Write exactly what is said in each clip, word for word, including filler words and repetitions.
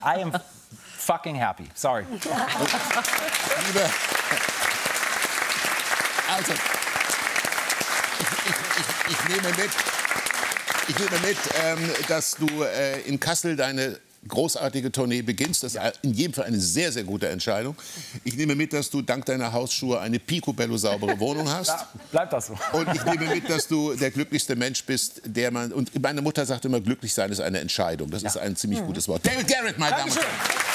I am fucking happy. Sorry. Liebe, also, ich, ich, ich, ich nehme mit, ich nehme mit ähm, dass du äh, in Kassel deine großartige Tournee beginnst. Das ist in jedem Fall eine sehr, sehr gute Entscheidung. Ich nehme mit, dass du dank deiner Hausschuhe eine picobello saubere Wohnung hast. Ja, bleibt das so. Und ich nehme mit, dass du der glücklichste Mensch bist, der man... Und meine Mutter sagt immer, glücklich sein ist eine Entscheidung. Das ja. ist ein ziemlich gutes Wort. David Garrett, meine Damen und Herren.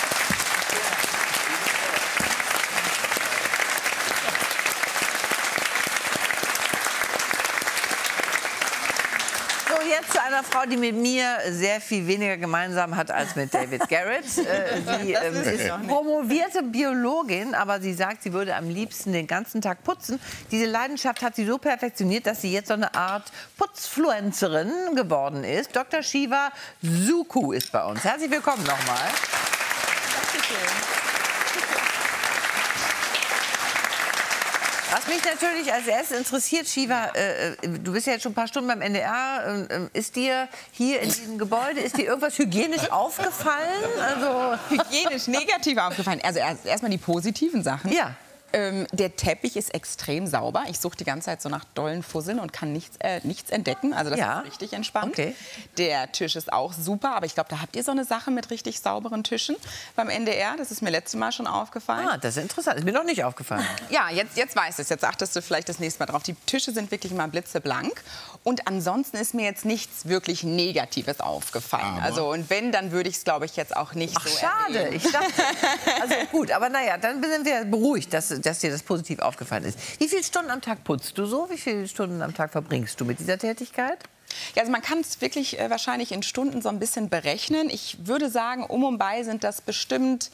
Jetzt zu einer Frau, die mit mir sehr viel weniger gemeinsam hat als mit David Garrett. Äh, sie ähm, ist promovierte Biologin, aber sie sagt, sie würde am liebsten den ganzen Tag putzen. Diese Leidenschaft hat sie so perfektioniert, dass sie jetzt so eine Art Putzfluencerin geworden ist. Doktor Shiva Suku ist bei uns. Herzlich willkommen nochmal. Was mich natürlich als erstes interessiert, Shiva, äh, du bist ja jetzt schon ein paar Stunden beim N D R. Äh, ist dir hier in diesem Gebäude, ist dir irgendwas hygienisch aufgefallen? Also hygienisch negativ aufgefallen? Also erst, erstmal die positiven Sachen. Ja. Ähm, der Teppich ist extrem sauber. Ich suche die ganze Zeit so nach dollen Fusseln und kann nichts, äh, nichts entdecken. Also das ja. ist richtig entspannt. Okay. Der Tisch ist auch super, aber ich glaube, da habt ihr so eine Sache mit richtig sauberen Tischen beim N D R. Das ist mir letztes Mal schon aufgefallen. Ah, das ist interessant. Ist mir noch nicht aufgefallen. Ja, jetzt, jetzt weißt du es. Jetzt achtest du vielleicht das nächste Mal drauf. Die Tische sind wirklich mal blitzeblank. Und ansonsten ist mir jetzt nichts wirklich Negatives aufgefallen. Aber. Also und wenn, dann würde ich es, glaube ich, jetzt auch nicht Ach, so schade. erwähnen. Ich dachte, also gut, aber naja, dann sind wir beruhigt, dass, dass dir das positiv aufgefallen ist. Wie viele Stunden am Tag putzt du so? Wie viele Stunden am Tag verbringst du mit dieser Tätigkeit? Ja, also man kann es wirklich äh, wahrscheinlich in Stunden so ein bisschen berechnen. Ich würde sagen, um und bei sind das bestimmt...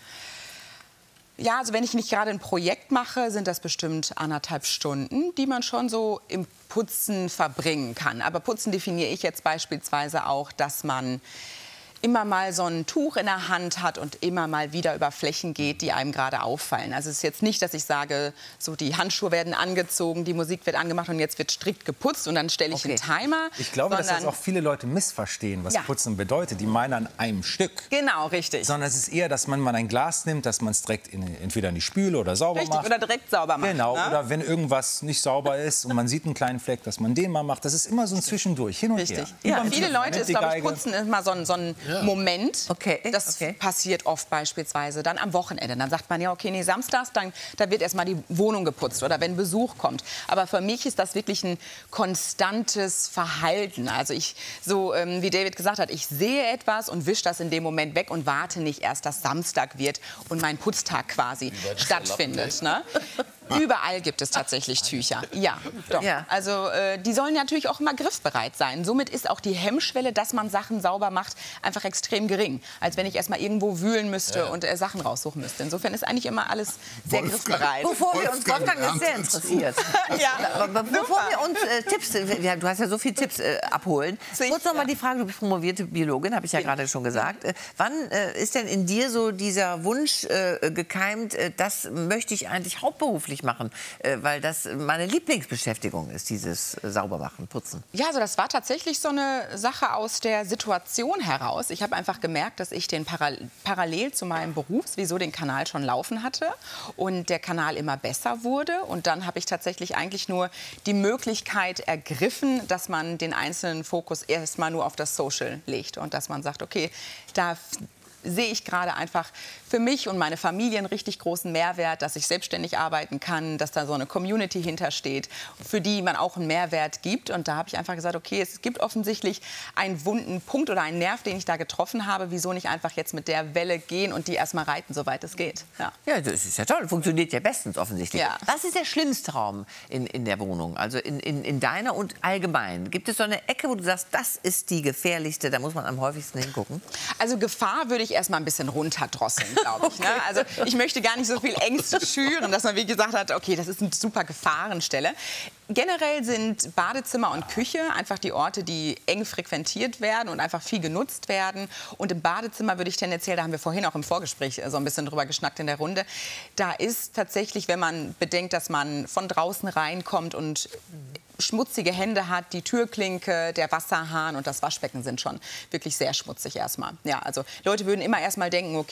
Ja, also wenn ich nicht gerade ein Projekt mache, sind das bestimmt anderthalb Stunden, die man schon so im Putzen verbringen kann. Aber Putzen definiere ich jetzt beispielsweise auch, dass man immer mal so ein Tuch in der Hand hat und immer mal wieder über Flächen geht, die einem gerade auffallen. Also es ist jetzt nicht, dass ich sage, so die Handschuhe werden angezogen, die Musik wird angemacht und jetzt wird strikt geputzt und dann stelle ich Okay. einen Timer. Ich glaube, dass sondern, das auch viele Leute missverstehen, was Ja. Putzen bedeutet. Die meinen an einem Stück. Genau, richtig. Sondern es ist eher, dass man mal ein Glas nimmt, dass man es direkt in, entweder in die Spüle oder sauber Richtig, macht. oder direkt sauber macht. Genau, ne? oder wenn irgendwas nicht sauber ist und man sieht einen kleinen Fleck, dass man den mal macht. Das ist immer so ein Zwischendurch, hin und Richtig. her. Ja, Über- viele Leute nimmt ist, die glaube ich, Geige. Putzen ist mal so ein, so ein Ja. Moment. Okay, Das okay. passiert oft beispielsweise dann am Wochenende. Dann sagt man ja, okay, nee, samstags, dann da wird erst mal die Wohnung geputzt oder wenn Besuch kommt. Aber für mich ist das wirklich ein konstantes Verhalten. Also ich, so ähm, wie David gesagt hat, ich sehe etwas und wische das in dem Moment weg und warte nicht erst, dass Samstag wird und mein Putztag quasi stattfindet. Ne? Überall gibt es tatsächlich Tücher. Ja, doch. Ja. Also äh, die sollen natürlich auch immer griffbereit sein. Somit ist auch die Hemmschwelle, dass man Sachen sauber macht, einfach extrem gering. Als wenn ich erst mal irgendwo wühlen müsste ja. und äh, Sachen raussuchen müsste. Insofern ist eigentlich immer alles sehr Wolfgang. griffbereit. Bevor wir uns, Wolfgang ist sehr interessiert. Ja, Aber bevor wir uns äh, Tipps, äh, du hast ja so viele Tipps äh, abholen. Sicher. Kurz noch mal die Frage, du bist promovierte Biologin, habe ich ja gerade schon gesagt. Äh, wann äh, ist denn in dir so dieser Wunsch äh, gekeimt, äh, das möchte ich eigentlich hauptberuflich machen? Äh, weil das meine Lieblingsbeschäftigung ist, dieses äh, Saubermachen, Putzen. Ja, also das war tatsächlich so eine Sache aus der Situation heraus. Ich habe einfach gemerkt, dass ich den Paral parallel zu meinem Berufswieso den Kanal schon laufen hatte und der Kanal immer besser wurde. Und dann habe ich tatsächlich eigentlich nur die Möglichkeit ergriffen, dass man den einzelnen Fokus erstmal nur auf das Social legt und dass man sagt, okay, da sehe ich gerade einfach für mich und meine Familie einen richtig großen Mehrwert, dass ich selbstständig arbeiten kann, dass da so eine Community hintersteht, für die man auch einen Mehrwert gibt. Und da habe ich einfach gesagt, okay, es gibt offensichtlich einen wunden Punkt oder einen Nerv, den ich da getroffen habe. Wieso nicht einfach jetzt mit der Welle gehen und die erstmal reiten, soweit es geht. Ja, ja, das ist ja toll. Funktioniert ja bestens offensichtlich. Ja. Was ist der schlimmste Raum in, in der Wohnung? Also in, in, in deiner und allgemein? Gibt es so eine Ecke, wo du sagst, das ist die gefährlichste, da muss man am häufigsten hingucken? Also Gefahr würde ich erstmal ein bisschen runterdrosseln, glaube ich. Ne? Also ich möchte gar nicht so viel Ängste schüren, dass man wie gesagt hat, okay, das ist eine super Gefahrenstelle. generell sind Badezimmer und Küche einfach die Orte, die eng frequentiert werden und einfach viel genutzt werden. Und im Badezimmer würde ich tendenziell, da haben wir vorhin auch im Vorgespräch so ein bisschen drüber geschnackt in der Runde, da ist tatsächlich, wenn man bedenkt, dass man von draußen reinkommt und schmutzige Hände hat, die Türklinke, der Wasserhahn und das Waschbecken sind schon wirklich sehr schmutzig erstmal. Ja, also Leute würden immer erstmal denken, okay,